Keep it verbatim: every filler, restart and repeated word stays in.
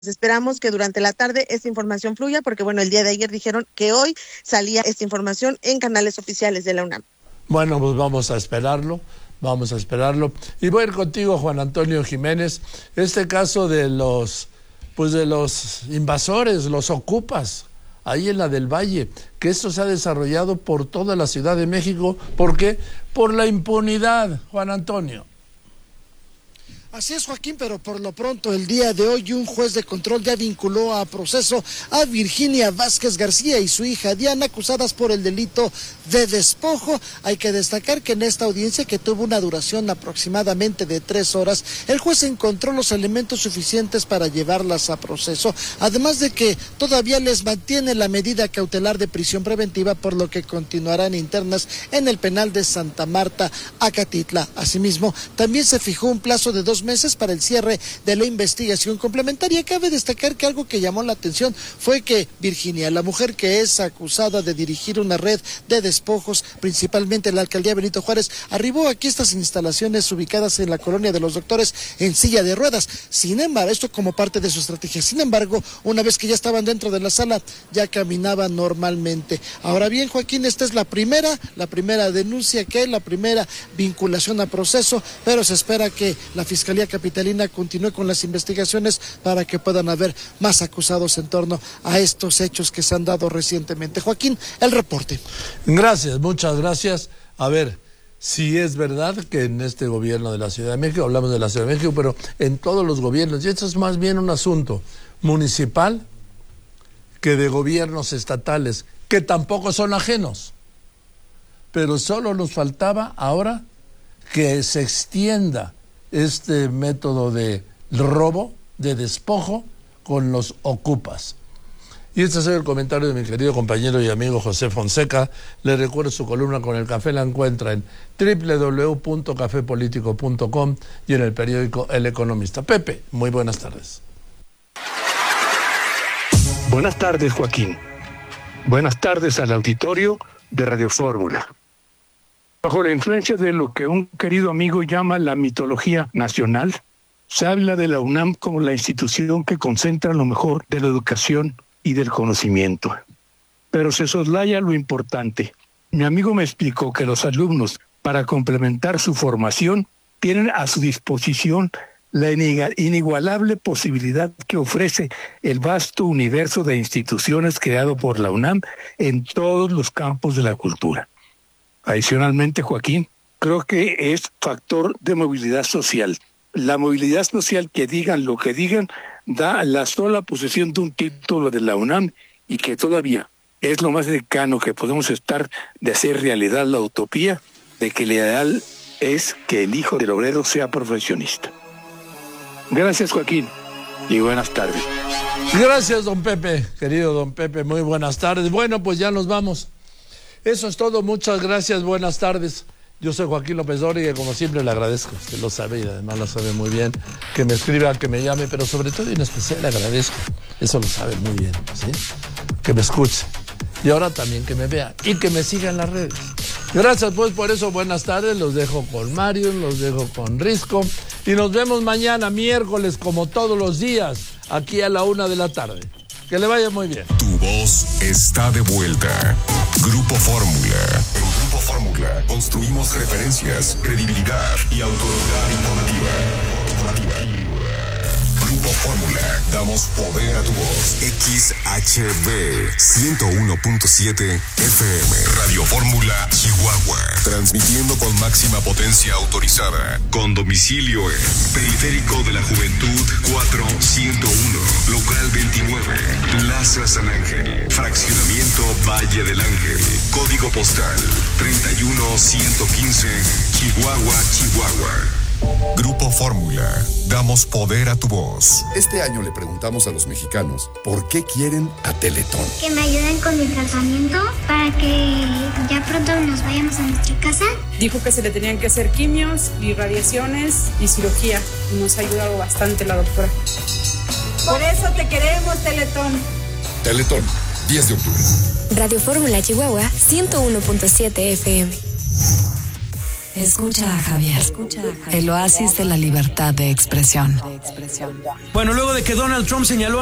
Esperamos que durante la tarde esta información fluya, porque bueno, el día de ayer dijeron que hoy salía esta información en canales oficiales de la UNAM. Bueno, pues vamos a esperarlo, vamos a esperarlo. Y voy a ir contigo, Juan Antonio Jiménez. Este caso de los, pues de los invasores, los ocupas, ahí en la del Valle, que esto se ha desarrollado por toda la Ciudad de México. ¿Por qué? Por la impunidad, Juan Antonio. Así es, Joaquín, pero por lo pronto el día de hoy un juez de control ya vinculó a proceso a Virginia Vázquez García y su hija Diana, acusadas por el delito de despojo. Hay que destacar que en esta audiencia, que tuvo una duración aproximadamente de tres horas, el juez encontró los elementos suficientes para llevarlas a proceso, además de que todavía les mantiene la medida cautelar de prisión preventiva, por lo que continuarán internas en el penal de Santa Marta, Acatitla. Asimismo, también se fijó un plazo de dos meses para el cierre de la investigación complementaria. Cabe destacar que algo que llamó la atención fue que Virginia, la mujer que es acusada de dirigir una red de despojos, principalmente en la alcaldía Benito Juárez, arribó aquí a estas instalaciones ubicadas en la colonia de los Doctores en silla de ruedas. Sin embargo, esto como parte de su estrategia. Sin embargo, una vez que ya estaban dentro de la sala, ya caminaba normalmente. Ahora bien, Joaquín, esta es la primera, la primera denuncia que hay, la primera vinculación a proceso, pero se espera que la Fiscalía Capitalina continúe con las investigaciones para que puedan haber más acusados en torno a estos hechos que se han dado recientemente. Joaquín, el reporte. Gracias, muchas gracias. A ver, si es verdad que en este gobierno de la Ciudad de México, hablamos de la Ciudad de México, pero en todos los gobiernos, y esto es más bien un asunto municipal que de gobiernos estatales, que tampoco son ajenos, pero solo nos faltaba ahora que se extienda este método de robo, de despojo con los ocupas. Y este es el comentario de mi querido compañero y amigo José Fonseca. Le recuerdo su columna con el café, la encuentra en doble u doble u doble u punto café político punto com y en el periódico El Economista. Pepe, muy buenas tardes. Buenas tardes, Joaquín. Buenas tardes al auditorio de Radio Fórmula. Bajo la influencia de lo que un querido amigo llama la mitología nacional, se habla de la UNAM como la institución que concentra lo mejor de la educación y del conocimiento. Pero se soslaya lo importante. Mi amigo me explicó que los alumnos, para complementar su formación, tienen a su disposición la inigualable posibilidad que ofrece el vasto universo de instituciones creado por la UNAM en todos los campos de la cultura. Adicionalmente, Joaquín, creo que es factor de movilidad social. La movilidad social, que digan lo que digan, da la sola posesión de un título de la UNAM y que todavía es lo más cercano que podemos estar de hacer realidad la utopía de que el ideal es que el hijo del obrero sea profesionista. Gracias, Joaquín, y buenas tardes. Gracias, don Pepe, querido don Pepe, muy buenas tardes. Bueno, pues ya nos vamos. Eso es todo, muchas gracias, buenas tardes. Yo soy Joaquín López Dóriga y como siempre le agradezco, usted lo sabe y además lo sabe muy bien, que me escriba, que me llame, pero sobre todo y en especial le agradezco, eso lo sabe muy bien, ¿sí? Que me escuche y ahora también que me vea y que me siga en las redes. Gracias pues por eso, buenas tardes, los dejo con Mario, los dejo con Risco y nos vemos mañana miércoles como todos los días aquí a la una de la tarde. Que le vaya muy bien. Tu voz está de vuelta. Grupo Fórmula. En Grupo Fórmula construimos referencias, credibilidad y autoridad informativa. informativa. Grupo Fórmula. Damos poder a tu voz. X H B ciento uno punto siete F M. Radio Fórmula Chihuahua. Transmitiendo con máxima potencia autorizada. Con domicilio en Periférico de la Juventud cuatro ciento uno. Local veintinueve. Plaza San Ángel. Fraccionamiento Valle del Ángel. Código postal treinta y uno ciento quince. Chihuahua, Chihuahua. Grupo Fórmula. Damos poder a tu voz. Este año le preguntamos a los mexicanos por qué quieren a Teletón. Que me ayuden con mi tratamiento para que ya pronto nos vayamos a nuestra casa. Dijo que se le tenían que hacer quimios y radiaciones y cirugía. Y nos ha ayudado bastante la doctora. Por eso te queremos, Teletón. Teletón, diez de octubre. Radio Fórmula Chihuahua ciento uno punto siete F M. Escucha a Javier. Escucha a Javier. El oasis de la libertad de expresión. Bueno, luego de que Donald Trump señaló